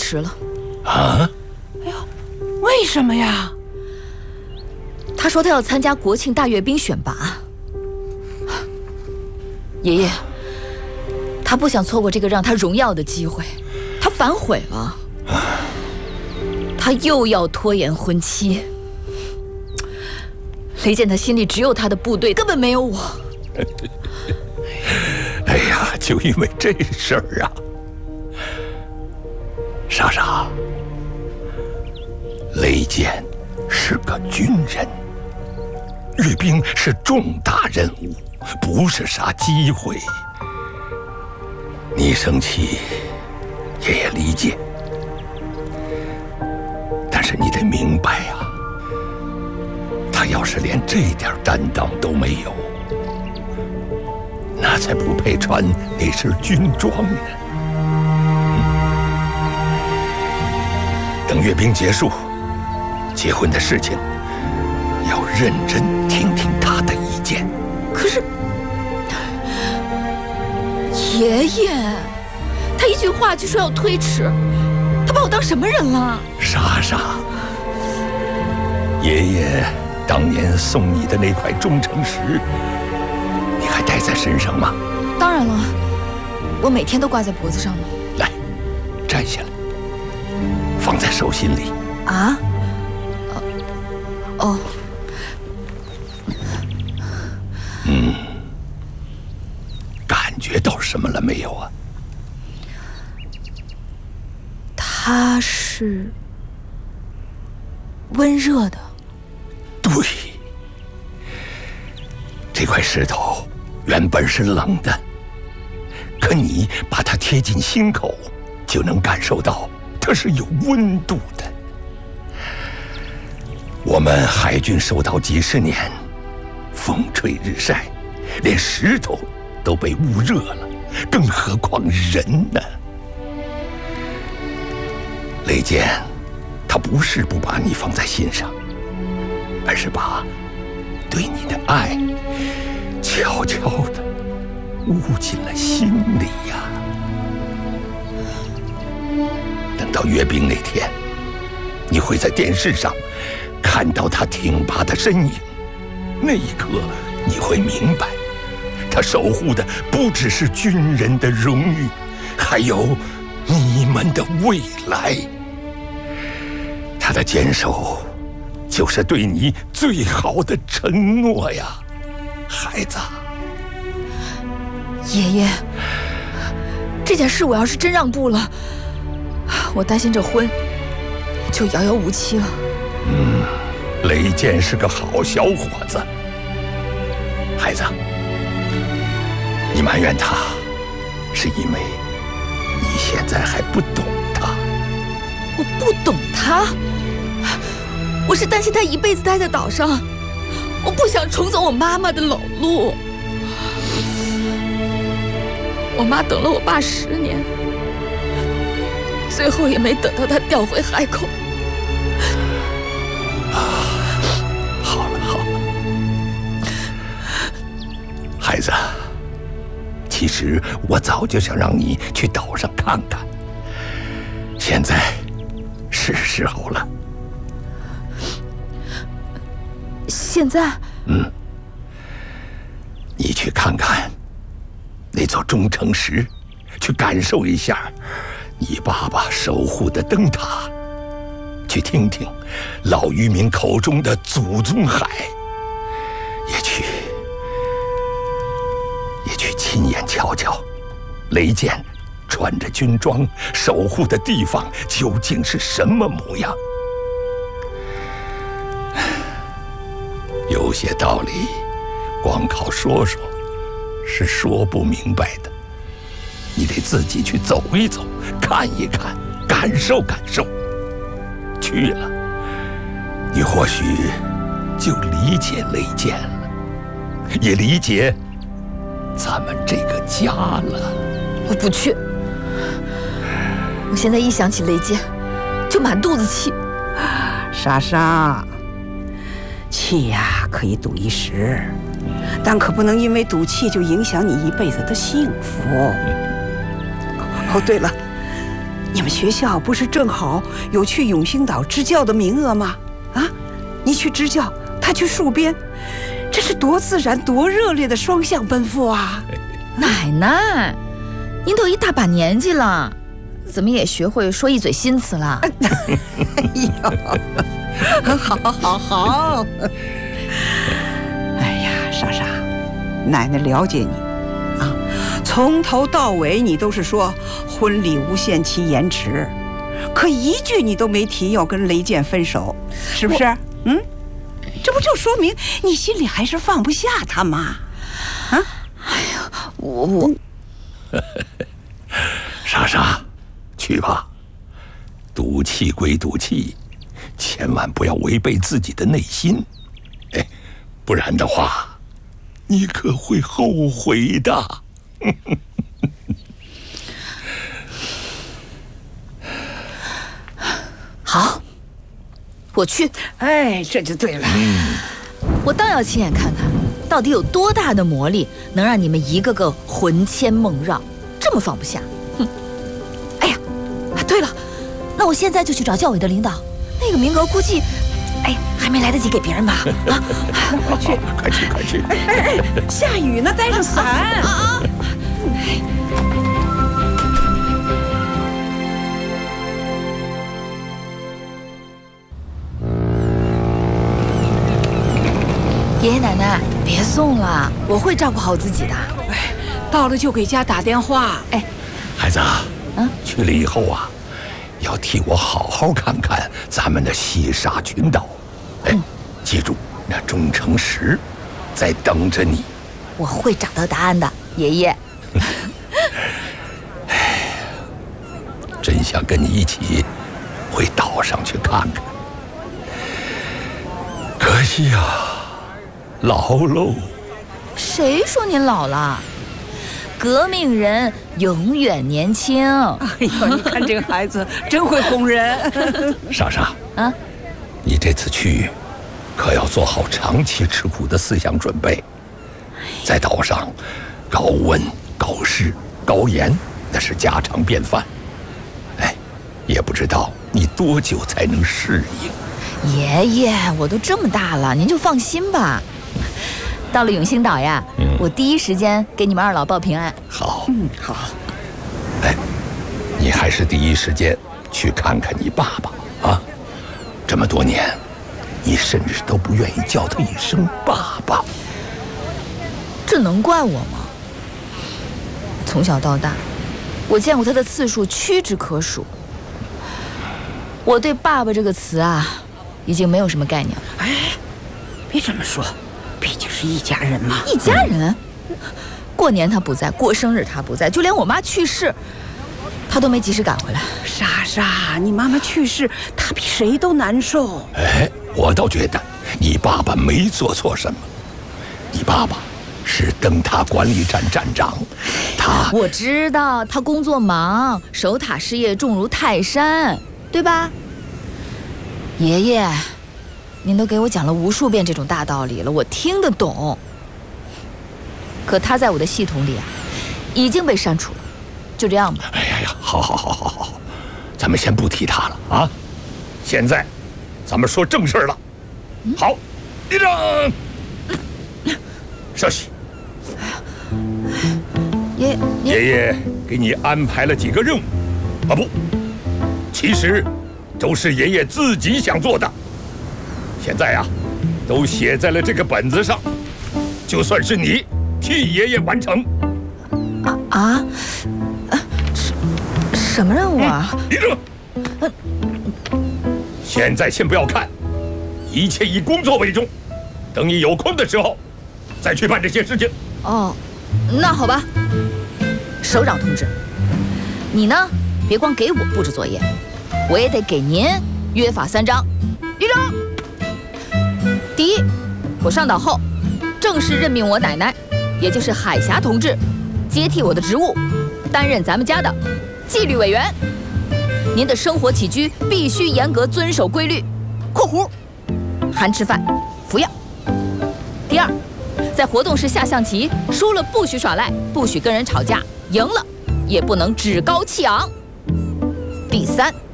迟了。 啊？ 哎呦，为什么呀？ 他说他要参加国庆大阅兵选拔。爷爷，他不想错过这个让他荣耀的机会，他反悔了。他又要拖延婚期。雷健他心里只有他的部队，根本没有我。 哎呀，就因为这事儿啊，莎莎，雷健是个军人，阅兵是重大任务，不是啥机会。你生气，爷爷理解，但是你得明白呀，他要是连这点担当都没有，那才不配穿那身军装呢。等阅兵结束，结婚的事情要认真听听他的意见。 可是，爷爷，他一句话就说要推迟，他把我当什么人了？ 莎莎，爷爷当年送你的那块忠诚石，你还带在身上吗？ 当然了，我每天都挂在脖子上呢。 来，摘下来，放在手心里。 啊？哦。 感觉到什么了没有啊？ 它是温热的。 对，这块石头原本是冷的，可你把它贴近心口，就能感受到它是有温度的。我们海军守岛几十年，风吹日晒，连石头都被捂热了，更何况人呢？雷健，他不是不把你放在心上，而是把对你的爱悄悄地捂进了心里呀。等到阅兵那天，你会在电视上看到他挺拔的身影，那一刻你会明白，他守护的不只是军人的荣誉，还有你们的未来。他的坚守就是对你最好的承诺呀，孩子。 爷爷，这件事我要是真让步了，我担心这婚就遥遥无期了。 雷健是个好小伙子，孩子，你埋怨他，是因为你现在还不懂他。 我不懂他，我是担心他一辈子待在岛上，我不想重走我妈妈的老路。我妈等了我爸10年，最后也没等到他调回海口。 好了，孩子，其实我早就想让你去岛上看看，现在是时候了。 现在？ 你去看看那座忠诚石，去感受一下你爸爸守护的灯塔，去听听老渔民口中的祖宗海，也去亲眼瞧瞧雷健穿着军装守护的地方究竟是什么模样。有些道理光靠说说是说不明白的，你得自己去走一走，看一看，感受感受。去了，你或许就理解雷健了，也理解咱们这个家了。 我不去，我现在一想起雷健就满肚子气。 莎莎，气呀可以赌一时，但可不能因为赌气就影响你一辈子的幸福。哦，对了， 你们学校不是正好有去永兴岛支教的名额吗？啊，你去支教，他去戍边，这是多自然、多热烈的双向奔赴啊！ 奶奶，您都一大把年纪了，怎么也学会说一嘴新词了？ 哎呦，好。哎呀，莎莎，奶奶了解你啊，从头到尾你都是说婚礼无限期延迟，可一句你都没提要跟雷健分手，是不是？嗯，这不就说明你心里还是放不下他吗？啊？ 哎呀，我莎莎，去吧。赌气归赌气，千万不要违背自己的内心，哎，不然的话，你可会后悔的。 好，我去。 哎，这就对了。 我倒要亲眼看看，到底有多大的魔力，能让你们一个个魂牵梦绕，这么放不下。哼！哎呀，对了，那我现在就去找教委的领导，那个名额估计，还没来得及给别人吧？啊， 快去，快去！ 哎，下雨呢，带上伞。 爷爷奶奶，别送了，我会照顾好自己的。 哎，到了就给家打电话。 哎， 孩子，去了以后啊，要替我好好看看咱们的西沙群岛。哎，记住，那钟成石在等着你。 我会找到答案的，爷爷。 真想跟你一起回岛上去看看，可惜呀，老喽。 谁说您老了？革命人永远年轻。 哎呦，你看这个孩子真会哄人。 莎莎啊， 你这次去可要做好长期吃苦的思想准备。在岛上，高温、高湿、高盐，那是家常便饭。哎，也不知道你多久才能适应。 爷爷，我都这么大了，您就放心吧。到了永兴岛呀，我第一时间给你们二老报平安。 好， 好。 哎，你还是第一时间去看看你爸爸啊！这么多年，你甚至都不愿意叫他一声爸爸。 这能怪我吗？从小到大，我见过他的次数屈指可数。我对爸爸这个词啊，已经没有什么概念了。 哎，别这么说，毕竟是一家人嘛。 一家人？过年他不在，过生日他不在，就连我妈去世，他都没及时赶回来。 莎莎，你妈妈去世，她比谁都难受。 哎，我倒觉得你爸爸没做错什么。你爸爸是灯塔管理站站长， 我知道他工作忙，守塔事业重如泰山，对吧？爷爷，您都给我讲了无数遍这种大道理了，我听得懂。可他在我的系统里啊，已经被删除了，就这样吧。 哎呀，好，咱们先不提他了啊。现在，咱们说正事了。好，立正，稍息。爷爷给你安排了几个任务，啊不，其实都是爷爷自己想做的。现在啊，都写在了这个本子上，就算是你替爷爷完成。 什么任务啊？ 立正。现在先不要看，一切以工作为重。等你有空的时候，再去办这些事情。 哦，那好吧。首长同志，你呢，别光给我布置作业，我也得给您约法三章。立正。第一，我上岛后，正式任命我奶奶，也就是海霞同志，接替我的职务，担任咱们家的纪律委员。您的生活起居必须严格遵守规律（括弧含吃饭、服药）。第二，在活动时下象棋，输了不许耍赖，不许跟人吵架，赢了也不能趾高气昂。 第3。